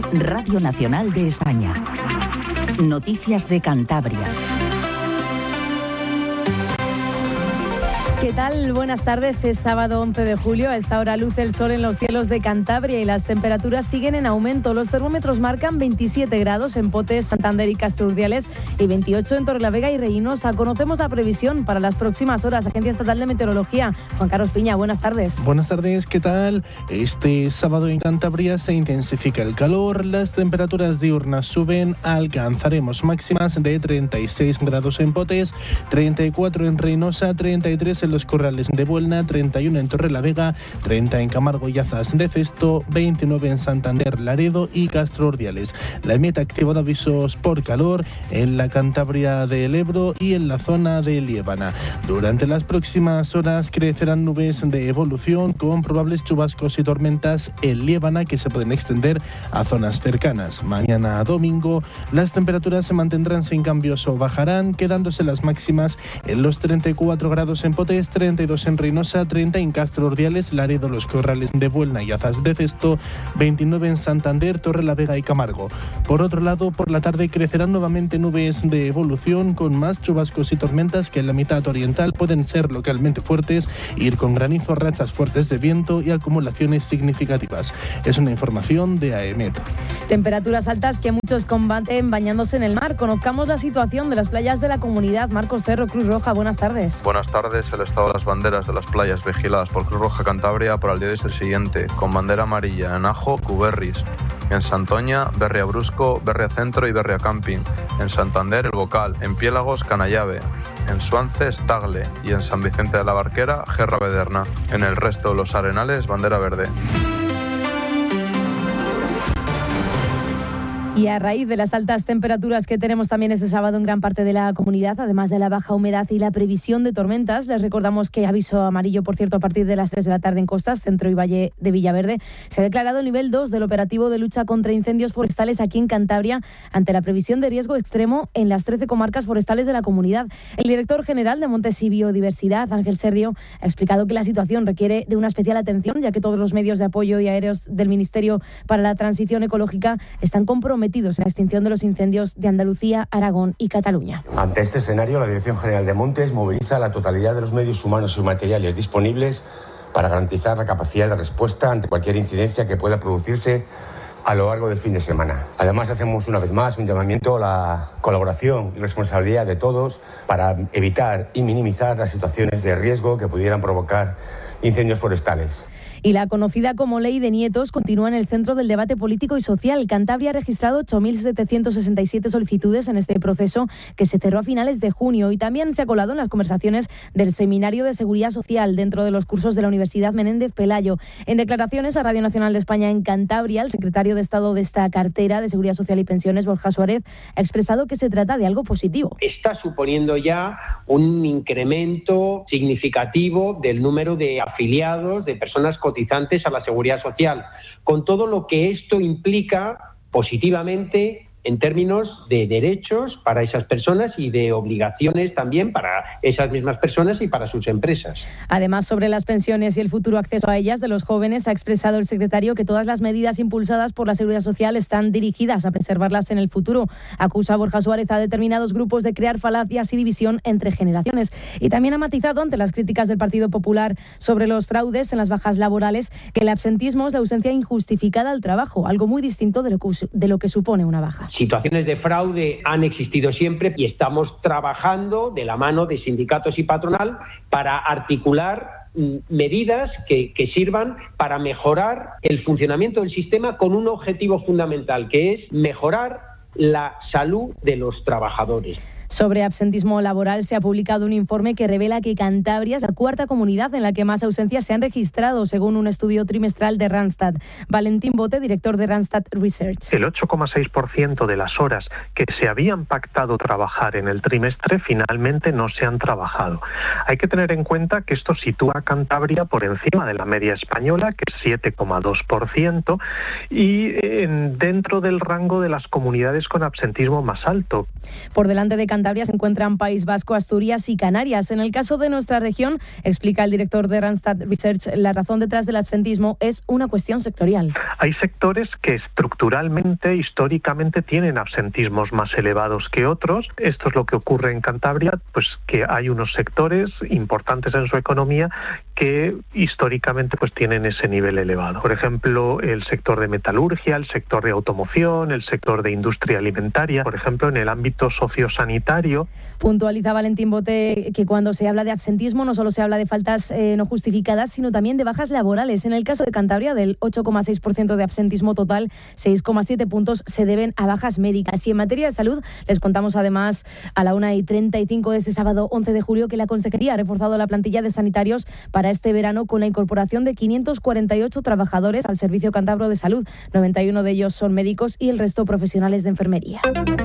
Radio Nacional de España. Noticias de Cantabria. ¿Qué tal? Buenas tardes. Es sábado 11 de julio. A esta hora luce el sol en los cielos de Cantabria y las temperaturas siguen en aumento. Los termómetros marcan 27 grados en Potes, Santander y Castro Urdiales y 28 en Torrelavega y Reinosa. Conocemos la previsión para las próximas horas. Agencia Estatal de Meteorología. Juan Carlos Piña, buenas tardes. Buenas tardes, ¿qué tal? Este sábado en Cantabria se intensifica el calor. Las temperaturas diurnas suben. Alcanzaremos máximas de 36 grados en Potes, 34 en Reinosa, 33 en Los Corrales de Buelna, 31 en Torrelavega, 30 en Camargo y Azas de Cesto, 29 en Santander, Laredo y Castro Urdiales. La EMET ha activado avisos por calor en la Cantabria del Ebro y en la zona de Liébana. Durante las próximas horas crecerán nubes de evolución con probables chubascos y tormentas en Liébana que se pueden extender a zonas cercanas. Mañana domingo las temperaturas se mantendrán sin cambios o bajarán, quedándose las máximas en los 34 grados en Potes, 32 en Reinosa, 30 en Castro Urdiales, Laredo, Los Corrales de Buelna y Azas de Cesto, 29 en Santander, Torrelavega y Camargo. Por otro lado, por la tarde crecerán nuevamente nubes de evolución con más chubascos y tormentas que en la mitad oriental pueden ser localmente fuertes, ir con granizo, rachas fuertes de viento y acumulaciones significativas. Es una información de AEMET. Temperaturas altas que muchos combaten bañándose en el mar. Conozcamos la situación de las playas de la comunidad. Marcos Cerro, Cruz Roja, buenas tardes. Buenas tardes. El estado de las banderas de las playas vigiladas por Cruz Roja Cantabria para el día de hoy es el siguiente: con bandera amarilla en Ajo, Cuberris; en Santoña, Berria Brusco, Berria Centro y Berria Camping; en Santander, El Bocal; en Piélagos, Canallave; en Suances, Tagle; y en San Vicente de la Barquera, Gerra Bederna. En el resto de los arenales, bandera verde. Y a raíz de las altas temperaturas que tenemos también este sábado en gran parte de la comunidad, además de la baja humedad y la previsión de tormentas, les recordamos que aviso amarillo, por cierto, a partir de las 3 de la tarde en Costas, Centro y Valle de Villaverde. Se ha declarado el nivel 2 del operativo de lucha contra incendios forestales aquí en Cantabria ante la previsión de riesgo extremo en las 13 comarcas forestales de la comunidad. El director general de Montes y Biodiversidad, Ángel Serdio, ha explicado que la situación requiere de una especial atención, ya que todos los medios de apoyo y aéreos del Ministerio para la Transición Ecológica están comprometidos en la extinción de los incendios de Andalucía, Aragón y Cataluña. Ante este escenario, la Dirección General de Montes moviliza la totalidad de los medios humanos y materiales disponibles para garantizar la capacidad de respuesta ante cualquier incidencia que pueda producirse a lo largo del fin de semana. Además, hacemos una vez más un llamamiento a la colaboración y responsabilidad de todos para evitar y minimizar las situaciones de riesgo que pudieran provocar incendios forestales. Y la conocida como Ley de Nietos continúa en el centro del debate político y social. Cantabria ha registrado 8.767 solicitudes en este proceso que se cerró a finales de junio y también se ha colado en las conversaciones del Seminario de Seguridad Social dentro de los cursos de la Universidad Menéndez Pelayo. En declaraciones a Radio Nacional de España en Cantabria, el secretario de Estado de esta cartera de Seguridad Social y Pensiones, Borja Suárez, ha expresado que se trata de algo positivo. Está suponiendo ya un incremento significativo del número de afiliados, de personas cotizantes a la Seguridad Social, con todo lo que esto implica positivamente en términos de derechos para esas personas y de obligaciones también para esas mismas personas y para sus empresas. Además, sobre las pensiones y el futuro acceso a ellas de los jóvenes, ha expresado el secretario que todas las medidas impulsadas por la Seguridad Social están dirigidas a preservarlas en el futuro. Acusa a Borja Suárez a determinados grupos de crear falacias y división entre generaciones. Y también ha matizado ante las críticas del Partido Popular sobre los fraudes en las bajas laborales que el absentismo es la ausencia injustificada al trabajo, algo muy distinto de lo que supone una baja. Situaciones de fraude han existido siempre y estamos trabajando de la mano de sindicatos y patronal para articular medidas que sirvan para mejorar el funcionamiento del sistema con un objetivo fundamental, que es mejorar la salud de los trabajadores. Sobre absentismo laboral se ha publicado un informe que revela que Cantabria es la cuarta comunidad en la que más ausencias se han registrado, según un estudio trimestral de Randstad. Valentín Bote, director de Randstad Research. El 8,6% de las horas que se habían pactado trabajar en el trimestre finalmente no se han trabajado. Hay que tener en cuenta que esto sitúa a Cantabria por encima de la media española, que es 7,2%, y dentro del rango de las comunidades con absentismo más alto. Por delante de Cantabria se encuentran País Vasco, Asturias y Canarias. En el caso de nuestra región, explica el director de Randstad Research, la razón detrás del absentismo es una cuestión sectorial. Hay sectores que estructuralmente, históricamente, tienen absentismos más elevados que otros. Esto es lo que ocurre en Cantabria, pues que hay unos sectores importantes en su economía que históricamente pues tienen ese nivel elevado. Por ejemplo, el sector de metalurgia, el sector de automoción, el sector de industria alimentaria, por ejemplo, en el ámbito sociosanitario. Puntualiza Valentín Bote que cuando se habla de absentismo no solo se habla de faltas no justificadas, sino también de bajas laborales. En el caso de Cantabria, del 8,6% de absentismo total, 6,7 puntos se deben a bajas médicas. Y en materia de salud, les contamos además a la 1:35 de este sábado 11 de julio que la Consejería ha reforzado la plantilla de sanitarios para este verano con la incorporación de 548 trabajadores al Servicio Cántabro de Salud. 91 de ellos son médicos y el resto profesionales de enfermería.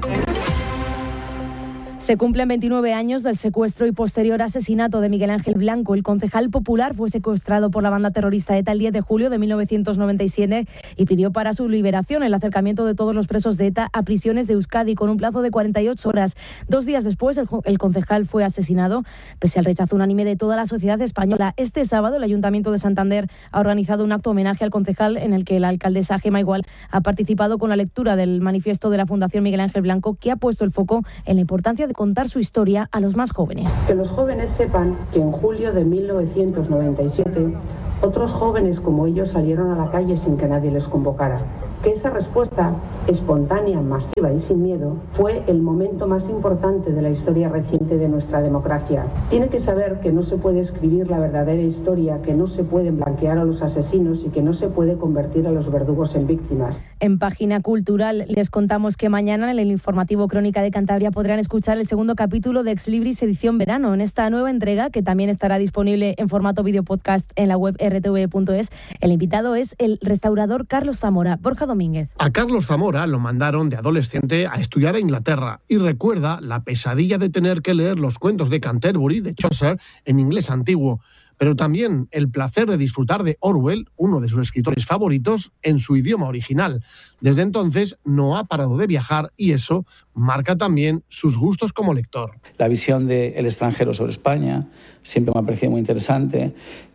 Se cumplen 29 años del secuestro y posterior asesinato de Miguel Ángel Blanco. El concejal popular fue secuestrado por la banda terrorista ETA el 10 de julio de 1997 y pidió para su liberación el acercamiento de todos los presos de ETA a prisiones de Euskadi con un plazo de 48 horas. 2 días después, el concejal fue asesinado, pese al rechazo unánime de toda la sociedad española. Este sábado, el Ayuntamiento de Santander ha organizado un acto homenaje al concejal en el que la alcaldesa Gemma Igual ha participado con la lectura del manifiesto de la Fundación Miguel Ángel Blanco, que ha puesto el foco en la importancia de contar su historia a los más jóvenes. Que los jóvenes sepan que en julio de 1997 otros jóvenes como ellos salieron a la calle sin que nadie les convocara. Que esa respuesta espontánea, masiva y sin miedo fue el momento más importante de la historia reciente de nuestra democracia. Tiene que saber que no se puede escribir la verdadera historia, que no se pueden blanquear a los asesinos y que no se puede convertir a los verdugos en víctimas. En Página Cultural les contamos que mañana en el informativo Crónica de Cantabria podrán escuchar el segundo capítulo de Ex Libris edición verano. En esta nueva entrega, que también estará disponible en formato video podcast en la web rtv.es, el invitado es el restaurador Carlos Zamora. Borja Domínguez. A Carlos Zamora lo mandaron de adolescente a estudiar a Inglaterra y recuerda la pesadilla de tener que leer los cuentos de Canterbury, de Chaucer, en inglés antiguo, pero también el placer de disfrutar de Orwell, uno de sus escritores favoritos, en su idioma original. Desde entonces no ha parado de viajar y eso marca también sus gustos como lector. La visión del extranjero sobre España siempre me ha parecido muy interesante.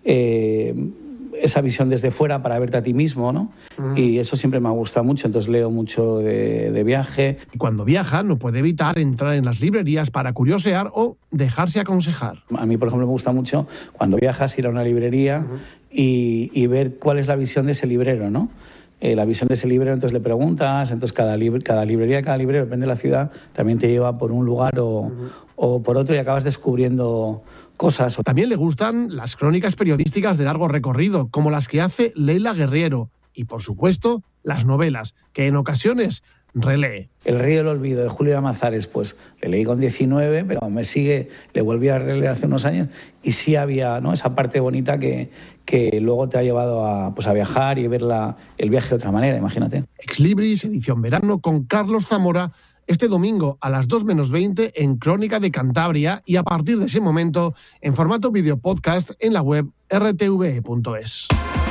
Esa visión desde fuera para verte a ti mismo, ¿no? Y eso siempre me ha gustado mucho, entonces leo mucho de viaje. Y cuando viaja no puede evitar entrar en las librerías para curiosear o dejarse aconsejar. A mí, por ejemplo, me gusta mucho cuando viajas ir a una librería y ver cuál es la visión de ese librero, ¿no? La visión de ese librero, entonces le preguntas, entonces cada librería, cada librero, depende de la ciudad, también te lleva por un lugar o por otro y acabas descubriendo cosas. También le gustan las crónicas periodísticas de largo recorrido, como las que hace Leila Guerriero. Y, por supuesto, las novelas, que en ocasiones relee. El río del olvido de Julio Llamazares, pues le leí con 19, pero me sigue, le volví a releer hace unos años y sí había, ¿no?, esa parte bonita que luego te ha llevado a viajar y ver el viaje de otra manera, imagínate. Ex Libris, edición verano, con Carlos Zamora, este domingo a las 2:20 en Crónica de Cantabria y a partir de ese momento en formato video podcast en la web rtv.es.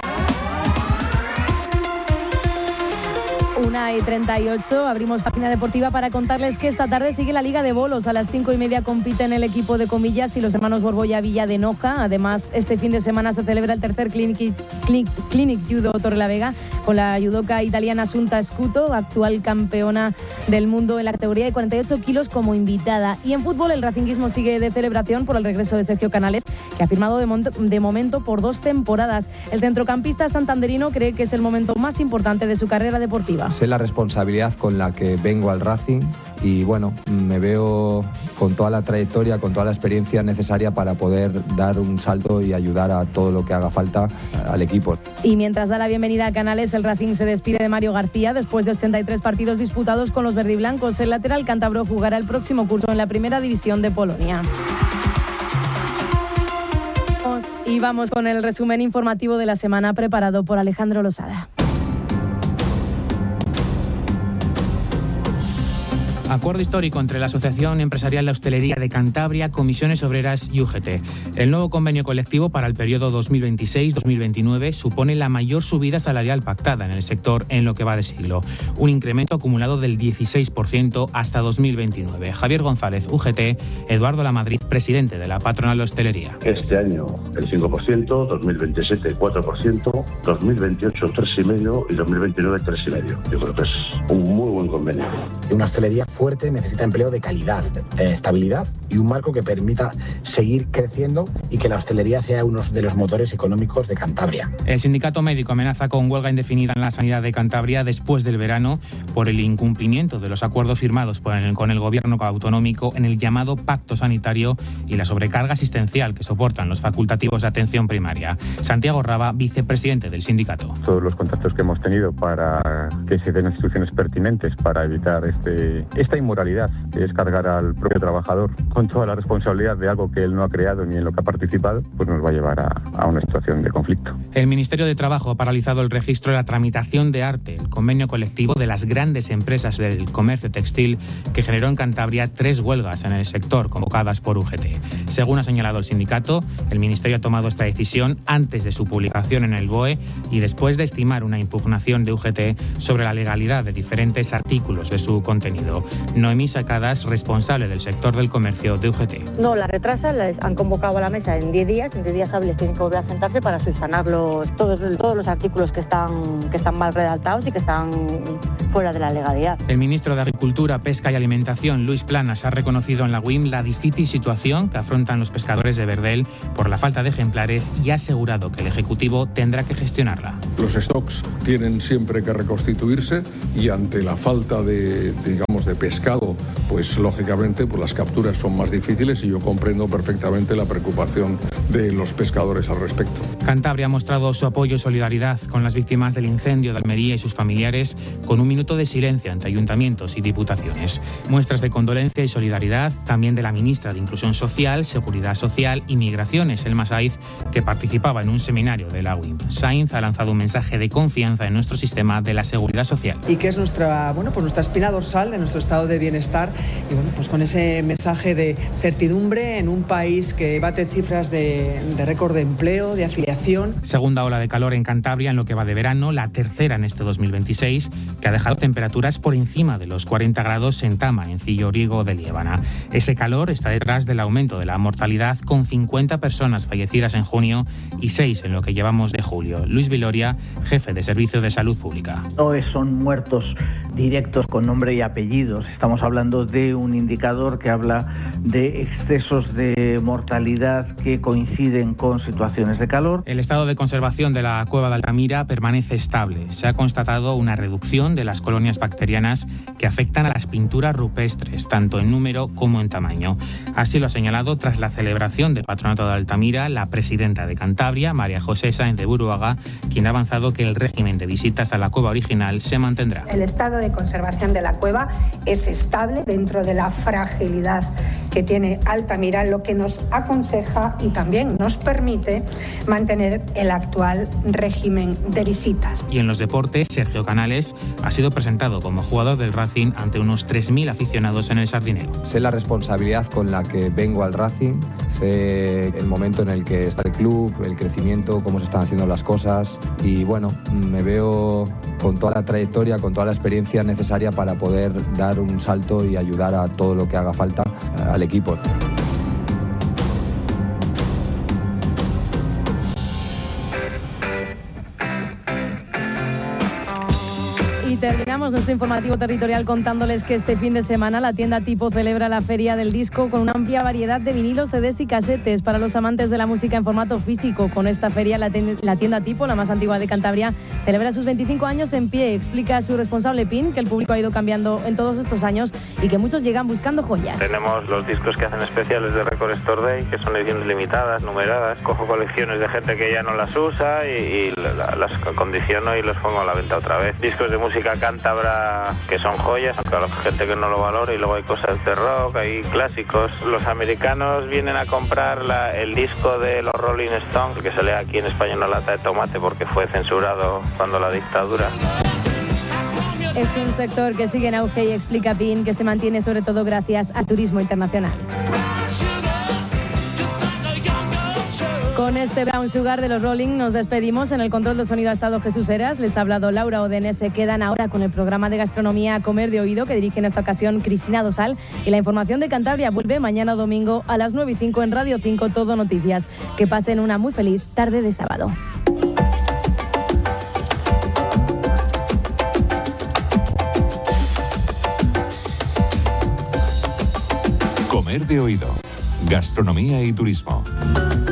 1:38, abrimos Página Deportiva para contarles que esta tarde sigue la Liga de Bolos. A las 5:30 compiten el equipo de Comillas y los hermanos Borbolla Villa de Noja. Además, este fin de semana se celebra el tercer Clinic Judo Torrelavega con la judoka italiana Assunta Scuto, actual campeona del mundo en la categoría de 48 kilos como invitada. Y en fútbol el racinguismo sigue de celebración por el regreso de Sergio Canales, que ha firmado de momento por 2 temporadas. El centrocampista santanderino cree que es el momento más importante de su carrera deportiva. Sé la responsabilidad con la que vengo al Racing y bueno, me veo con toda la trayectoria, con toda la experiencia necesaria para poder dar un salto y ayudar a todo lo que haga falta al equipo. Y mientras da la bienvenida a Canales, el Racing se despide de Mario García después de 83 partidos disputados con los verdiblancos. El lateral cántabro jugará el próximo curso en la Primera División de Polonia. Y vamos con el resumen informativo de la semana preparado por Alejandro Losada. Acuerdo histórico entre la Asociación Empresarial de Hostelería de Cantabria, Comisiones Obreras y UGT. El nuevo convenio colectivo para el periodo 2026-2029 supone la mayor subida salarial pactada en el sector en lo que va de siglo. Un incremento acumulado del 16% hasta 2029. Javier González, UGT, Eduardo Lamadrid, presidente de la patronal de hostelería. Este año el 5%, 2027 el 4%, 2028 3,5% y 2029 3,5%. Yo creo que es un muy buen convenio. Una hostelería fuerte necesita empleo de calidad, estabilidad y un marco que permita seguir creciendo y que la hostelería sea uno de los motores económicos de Cantabria. El sindicato médico amenaza con huelga indefinida en la sanidad de Cantabria después del verano por el incumplimiento de los acuerdos firmados con el gobierno autonómico en el llamado Pacto Sanitario y la sobrecarga asistencial que soportan los facultativos de atención primaria. Santiago Raba, vicepresidente del sindicato. Todos los contactos que hemos tenido para que se den instituciones pertinentes para evitar esta inmoralidad, que es cargar al propio trabajador con toda la responsabilidad de algo que él no ha creado ni en lo que ha participado, pues nos va a llevar a una situación de conflicto. El Ministerio de Trabajo ha paralizado el registro de la tramitación de ARTE, el convenio colectivo de las grandes empresas del comercio textil que generó en Cantabria 3 huelgas en el sector convocadas por UGT. Según ha señalado el sindicato, el Ministerio ha tomado esta decisión antes de su publicación en el BOE y después de estimar una impugnación de UGT sobre la legalidad de diferentes artículos de su contenido. Noemí Sacadas, responsable del sector del comercio de UGT. No, la retrasan, les han convocado a la mesa en 10 días, en 10 días hábiles tienen que volver a sentarse para subsanar todos los artículos que están mal redactados y que están fuera de la legalidad. El ministro de Agricultura, Pesca y Alimentación, Luis Planas, ha reconocido en la UIM la difícil situación que afrontan los pescadores de Verdel por la falta de ejemplares y ha asegurado que el Ejecutivo tendrá que gestionarla. Los stocks tienen siempre que reconstituirse y ante la falta de pescado, pues lógicamente pues las capturas son más difíciles y yo comprendo perfectamente la preocupación de los pescadores al respecto. Cantabria ha mostrado su apoyo y solidaridad con las víctimas del incendio de Almería y sus familiares con un minuto de silencio ante ayuntamientos y diputaciones. Muestras de condolencia y solidaridad también de la ministra de Inclusión Social, Seguridad Social y Migraciones, Elma Saiz, que participaba en un seminario de la UIM. Saiz ha lanzado un mensaje de confianza en nuestro sistema de la seguridad social. Y que es nuestra espina dorsal de nuestro estado de bienestar y con ese mensaje de certidumbre en un país que bate cifras de récord de empleo, de afiliación. Segunda ola de calor en Cantabria en lo que va de verano, la tercera en este 2026, que ha dejado temperaturas por encima de los 40 grados en Tama, en Cilloriego de Liébana. Ese calor está detrás del aumento de la mortalidad, con 50 personas fallecidas en junio y 6 en lo que llevamos de julio. Luis Viloria, jefe de Servicio de Salud Pública. No son muertos directos con nombre y apellidos. Estamos hablando de un indicador que habla de excesos de mortalidad que coinciden con situaciones de calor. El estado de conservación de la cueva de Altamira permanece estable. Se ha constatado una reducción de las colonias bacterianas que afectan a las pinturas rupestres, tanto en número como en tamaño. Así lo ha señalado tras la celebración del Patronato de Altamira la presidenta de Cantabria, María José Sáenz de Buruaga, quien ha avanzado que el régimen de visitas a la cueva original se mantendrá. El estado de conservación de la cueva es estable dentro de la fragilidad que tiene Altamira, lo que nos aconseja y también nos permite mantener el actual régimen de visitas. Y en los deportes, Sergio Canales ha sido presentado como jugador del Racing ante unos 3.000 aficionados en el Sardinero. Sé la responsabilidad con la que vengo al Racing, sé el momento en el que está el club, el crecimiento, cómo se están haciendo las cosas y me veo con toda la trayectoria, con toda la experiencia necesaria para poder dar un salto y ayudar a todo lo que haga falta al equipo. Y terminamos nuestro informativo territorial contándoles que este fin de semana la tienda Tipo celebra la Feria del Disco con una amplia variedad de vinilos, CDs y casetes para los amantes de la música en formato físico. Con esta feria la tienda Tipo, la más antigua de Cantabria, celebra sus 25 años en pie. Explica su responsable PIN que el público ha ido cambiando en todos estos años y que muchos llegan buscando joyas. Tenemos los discos que hacen especiales de Record Store Day, que son ediciones limitadas, numeradas. Cojo colecciones de gente que ya no las usa y las acondiciono y los pongo a la venta otra vez. Discos de música cántabra que son joyas, aunque hay gente que no lo valora, y luego hay cosas de rock, hay clásicos. Los americanos vienen a comprar el disco de los Rolling Stones, que sale aquí en España una lata de tomate porque fue censurado cuando la dictadura. Es un sector que sigue en auge y explica PIN que se mantiene sobre todo gracias al turismo internacional. Con este Brown Sugar de los Rolling nos despedimos. En el control de sonido ha estado Jesús Heras. Les ha hablado Laura Odense. Se quedan ahora con el programa de gastronomía Comer de Oído, que dirige en esta ocasión Cristina Dosal. Y la información de Cantabria vuelve mañana domingo a las 9:05 en Radio 5 Todo Noticias. Que pasen una muy feliz tarde de sábado. Comer de Oído. Gastronomía y turismo.